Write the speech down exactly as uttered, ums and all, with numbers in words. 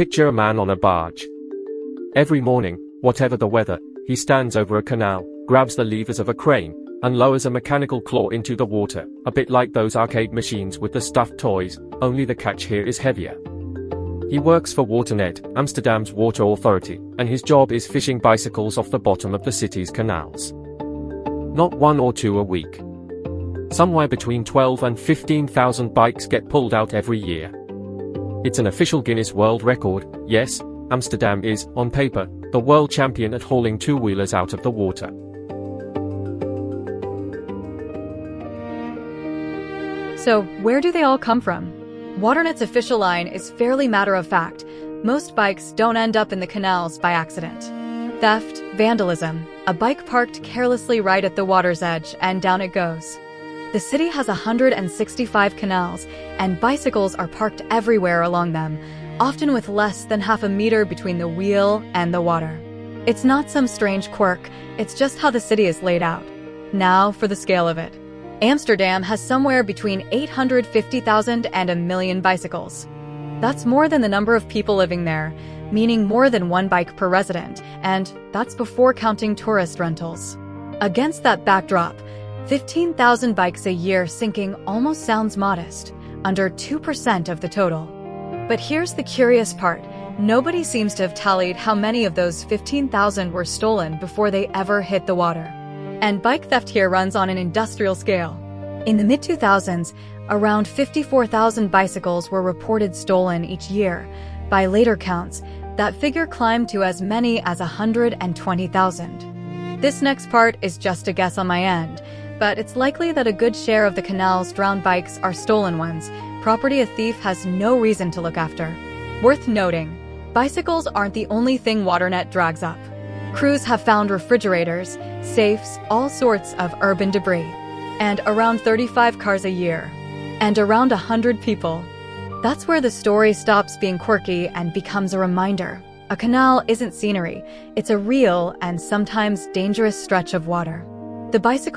Picture a man on a barge. Every morning, whatever the weather, he stands over a canal, grabs the levers of a crane, and lowers a mechanical claw into the water, a bit like those arcade machines with the stuffed toys, only the catch here is heavier. He works for Waternet, Amsterdam's water authority, and his job is fishing bicycles off the bottom of the city's canals. Not one or two a week. Somewhere between twelve and fifteen thousand bikes get pulled out every year. It's an official Guinness World Record. Yes, Amsterdam is, on paper, the world champion at hauling two-wheelers out of the water. So, where do they all come from? Waternet's official line is fairly matter-of-fact. Most bikes don't end up in the canals by accident. Theft, vandalism, a bike parked carelessly right at the water's edge, and down it goes. The city has one hundred sixty-five canals, and bicycles are parked everywhere along them, often with less than half a meter between the wheel and the water. It's not some strange quirk, it's just how the city is laid out. Now for the scale of it. Amsterdam has somewhere between eight hundred fifty thousand and a million bicycles. That's more than the number of people living there, meaning more than one bike per resident, and that's before counting tourist rentals. Against that backdrop, fifteen thousand bikes a year sinking almost sounds modest, under two percent of the total. But here's the curious part. Nobody seems to have tallied how many of those fifteen thousand were stolen before they ever hit the water. And bike theft here runs on an industrial scale. In the mid two thousands, around fifty-four thousand bicycles were reported stolen each year. By later counts, that figure climbed to as many as one hundred twenty thousand. This next part is just a guess on my end, but it's likely that a good share of the canal's drowned bikes are stolen ones, property a thief has no reason to look after. Worth noting, bicycles aren't the only thing Waternet drags up. Crews have found refrigerators, safes, all sorts of urban debris, and around thirty-five cars a year, and around one hundred people. That's where the story stops being quirky and becomes a reminder. A canal isn't scenery, it's a real and sometimes dangerous stretch of water. The bicycle